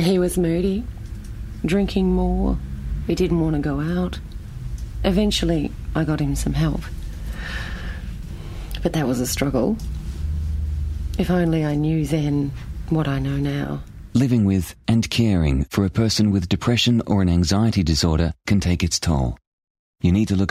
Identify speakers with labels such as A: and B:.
A: He was moody, drinking more. He didn't want to go out. Eventually, I got him some help. But that was a struggle. If only I knew then what I know now.
B: Living with and caring for a person with depression or an anxiety disorder can take its toll. You need to look